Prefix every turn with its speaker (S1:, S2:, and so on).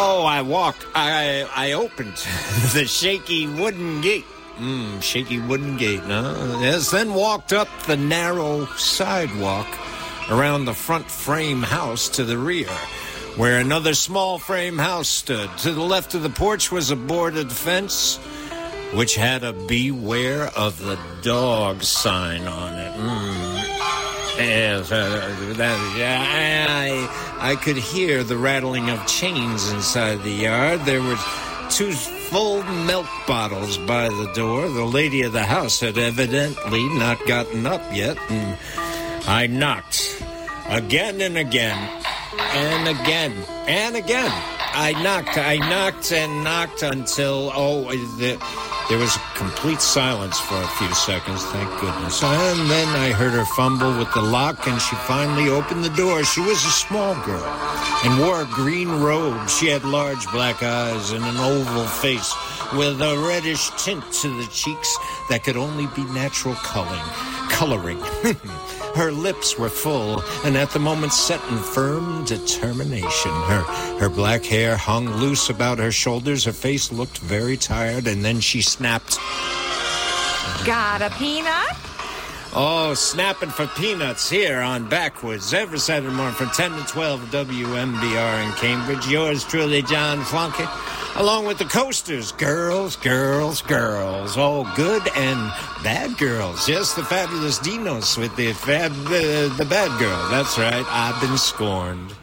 S1: Oh, I opened the shaky wooden gate. Shaky wooden gate, huh? Yes, then walked up the narrow sidewalk around the front frame house to the rear, where another small frame house stood. To the left of the porch was a boarded fence, which had a "Beware of the Dog" sign on it. Yes, I could hear the rattling of chains inside the yard. There were 2 full milk bottles by the door. The lady of the house had evidently not gotten up yet, and I knocked again and again and again and again. I knocked and knocked until, there was complete silence for a few seconds, thank goodness. And then I heard her fumble with the lock, and she finally opened the door. She was a small girl and wore a green robe. She had large black eyes and an oval face with a reddish tint to the cheeks that could only be natural coloring. Her lips were full, and at the moment set in firm determination. Her black hair hung loose about her shoulders. Her face looked very tired, and then she snapped.
S2: Got a peanut?
S1: Oh, snapping for peanuts here on Backwoods every Saturday morning from 10 to 12 WMBR in Cambridge. Yours truly, John Flunky, along with the coasters. Girls. Oh, good and bad girls. Yes, the fabulous Dinos with the bad girl. That's right. I've been scorned.